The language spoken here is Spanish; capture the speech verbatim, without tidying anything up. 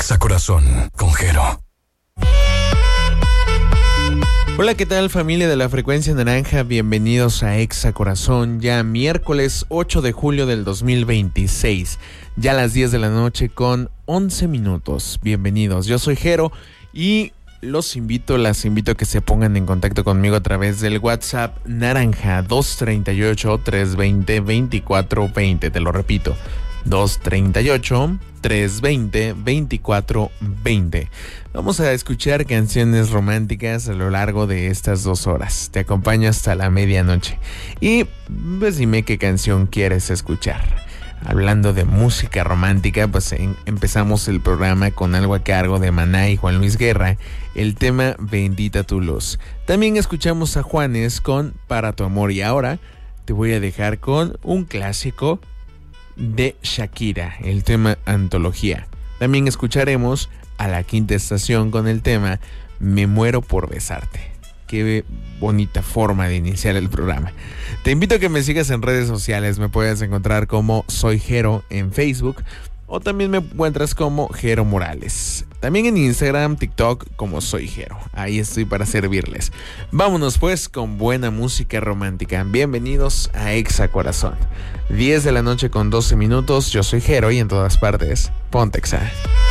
Exa Corazón con Jero. Hola, ¿qué tal, familia de la Frecuencia Naranja? Bienvenidos a Exa Corazón, ya miércoles ocho de julio del dos mil veintiséis, ya a las diez de la noche con once minutos. Bienvenidos, yo soy Jero y los invito, las invito a que se pongan en contacto conmigo a través del WhatsApp Naranja dos tres ocho, tres dos cero, veinticuatro veinte. Te lo repito, dos tres ocho, tres dos cero, veinticuatro veinte. Vamos a escuchar canciones románticas a lo largo de estas dos horas. Te acompaño hasta la medianoche. Y pues dime qué canción quieres escuchar. Hablando de música romántica, pues en, empezamos el programa con algo a cargo de Maná y Juan Luis Guerra, el tema Bendita tu luz. También escuchamos a Juanes con Para tu amor, y ahora te voy a dejar con un clásico de Shakira, el tema Antología. También escucharemos a La Quinta Estación con el tema Me muero por besarte. Qué bonita forma de iniciar el programa. Te invito a que me sigas en redes sociales. Me puedes encontrar como Soy Jero en Facebook, o también me encuentras como Jero Morales. También en Instagram, TikTok como Soy Jero. Ahí estoy para servirles. Vámonos pues con buena música romántica. Bienvenidos a Exa Corazón. diez de la noche con doce minutos. Yo soy Jero y en todas partes, ponte Exa.